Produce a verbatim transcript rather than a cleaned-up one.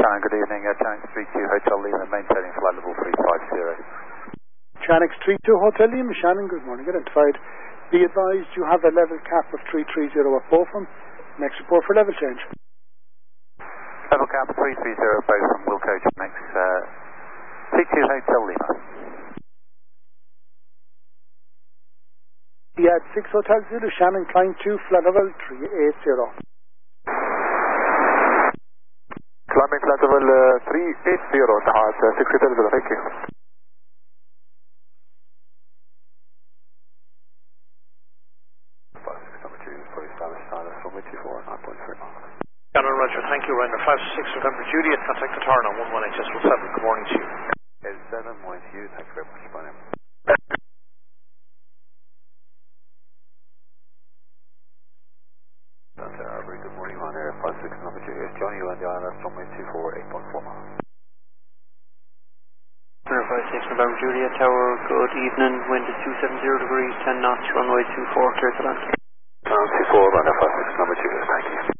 Shannon, good evening. Uh, Channix three two Hotel Lima, maintaining flight level three five zero. Channix three two Hotel Lima, Shannon, good morning. Identified. Be advised you have a level cap of three three zero at Beaufort. Next report for level change. Level cap three three zero Beaufort, Wilco Channix uh, T two Hotel Lima. He had six Hotel Zulu, Shannon, climb two, flight level three eight zero. Climbing flight level uh, three eight zero, Tahad uh, six Hotel Zulu, thank you. five six number two, for establish status, runway two four, nine point three miles. Shannon, Roger, thank you. Render five six November Juliet, contact the tower on one one H S seven. Good morning to you. L seven, morning to you, thank you very much. Bye now. Very good morning on air, five six number two, yes, Johnny, you on the I L S, runway two four, eight point four miles. five six November Juliet Tower, good evening, wind is two seven zero degrees, ten knots, runway two four, clear to land. two four, runway five six number two, yes, thank you.